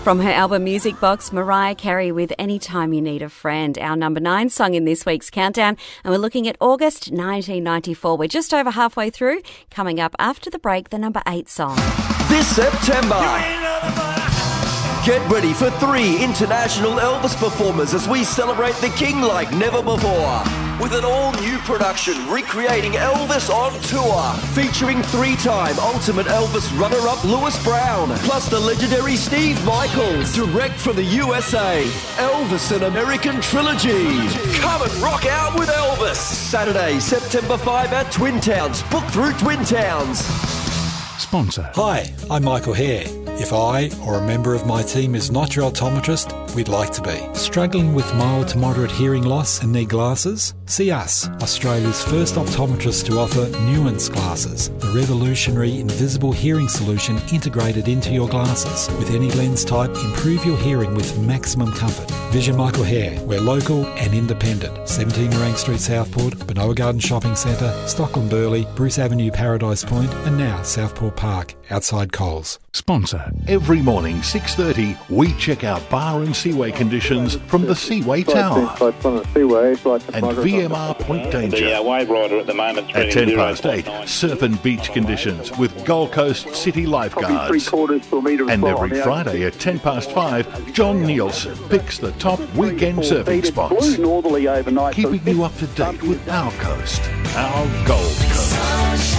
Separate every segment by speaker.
Speaker 1: From her album Music Box, Mariah Carey with Anytime You Need a Friend, our number 9 song in this week's countdown. And we're looking at August 1994. We're just over halfway through. Coming up after the break, the number 8 song.
Speaker 2: This September, get ready for 3 international Elvis performers as we celebrate the King like never before. With an all-new production recreating Elvis on tour, featuring 3-time Ultimate Elvis runner-up Louis Brown, plus the legendary Steve Michaels, direct from the USA. Elvis: An American Trilogy. Come and rock out with Elvis. Saturday, September 5 at Twin Towns. Book through Twin Towns.
Speaker 3: Sponsor.
Speaker 4: Hi, I'm Michael Hare. If I or a member of my team is not your optometrist, we'd like to be. Struggling with mild to moderate hearing loss and need glasses? See us, Australia's first optometrist to offer Nuance glasses, the revolutionary invisible hearing solution integrated into your glasses. With any lens type, improve your hearing with maximum comfort. Vision Michael Hare. We're local and independent. 17 Nerang Street, Southport, Benoa Garden Shopping Centre, Stockland Burleigh, Bruce Avenue, Paradise Point, and now Southport Park, outside Coles.
Speaker 3: Sponsor. Every morning, 6:30, we check out bar and seaway conditions from the Seaway Tower and VMR Point Danger.
Speaker 5: The wave rider at the moment
Speaker 3: at 10 past 8, surf and beach conditions with Gold Coast City lifeguards. And every Friday at 10 past 5, John Nielsen picks the top weekend surfing spots, keeping you up to date with our coast, our Gold Coast.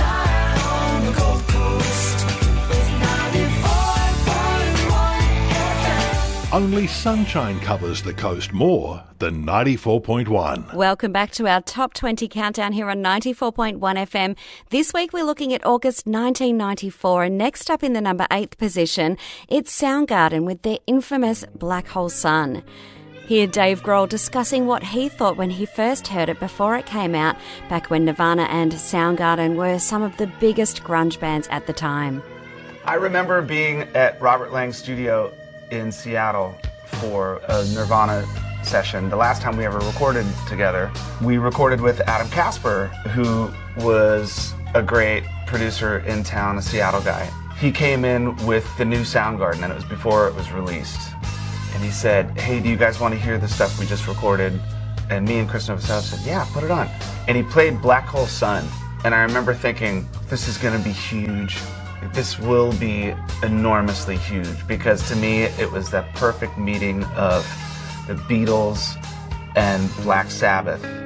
Speaker 3: Only sunshine covers the coast more than 94.1.
Speaker 1: Welcome back to our Top 20 Countdown here on 94.1 FM. This week we're looking at August 1994, and next up in the number 8th position, it's Soundgarden with their infamous Black Hole Sun. Hear Dave Grohl discussing what he thought when he first heard it before it came out, back when Nirvana and Soundgarden were some of the biggest grunge bands at the time.
Speaker 6: I remember being at Robert Lang's studio in Seattle for a Nirvana session. The last time we ever recorded together, we recorded with Adam Kasper, who was a great producer in town, a Seattle guy. He came in with the new Soundgarden, and it was before it was released. And he said, "Hey, do you guys want to hear the stuff we just recorded?" And me and Chris Novoselic said, "Yeah, put it on." And he played Black Hole Sun. And I remember thinking, this is going to be huge. This will be enormously huge, because to me it was that perfect meeting of the Beatles and Black Sabbath